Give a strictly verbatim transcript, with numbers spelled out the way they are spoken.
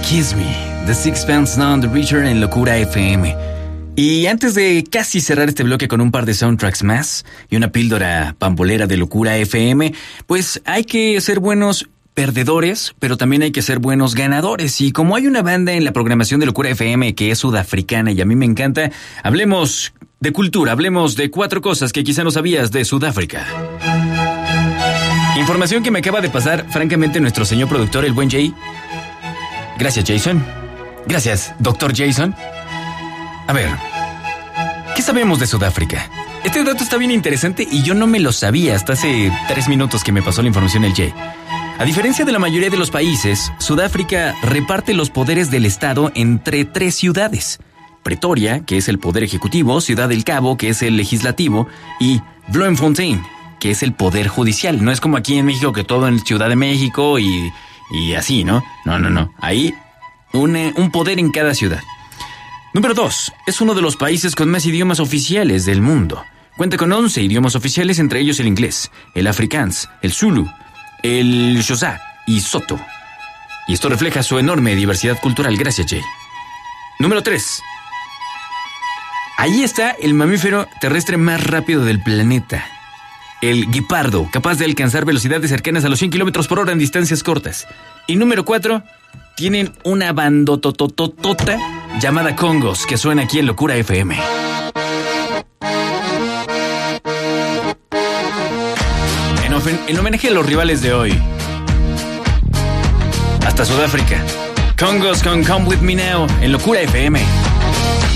Kiss Me, The Sixpence None the Richer en Locura F M. Y antes de casi cerrar este bloque con un par de soundtracks más y una píldora pambolera de Locura F M, pues hay que ser buenos perdedores, pero también hay que ser buenos ganadores. Y como hay una banda en la programación de Locura F M que es sudafricana y a mí me encanta, hablemos de cultura, hablemos de cuatro cosas que quizá no sabías de Sudáfrica. Información que me acaba de pasar, francamente, nuestro señor productor, el buen Jay. Gracias, Jason. Gracias, doctor Jason. A ver, ¿qué sabemos de Sudáfrica? Este dato está bien interesante y yo no me lo sabía hasta hace tres minutos que me pasó la información el Jay. A diferencia de la mayoría de los países, Sudáfrica reparte los poderes del Estado entre tres ciudades. Pretoria, que es el poder ejecutivo, Ciudad del Cabo, que es el legislativo, y Bloemfontein, que es el poder judicial. No es como aquí en México que todo en Ciudad de México y, y así, ¿no? No, no, no. Ahí un, un poder en cada ciudad. Número dos. Es uno de los países con más idiomas oficiales del mundo. Cuenta con once idiomas oficiales, entre ellos el inglés, el afrikaans, el zulu, el xhosa y soto. Y esto refleja su enorme diversidad cultural. Gracias, Jay. Número tres. Ahí está el mamífero terrestre más rápido del planeta. El guepardo, capaz de alcanzar velocidades cercanas a los cien kilómetros por hora en distancias cortas. Y número cuatro, tienen una bandotototota llamada Congos, que suena aquí en Locura F M. En, ofen- en homenaje a los rivales de hoy, hasta Sudáfrica, Congos con Come With Me Now en Locura F M.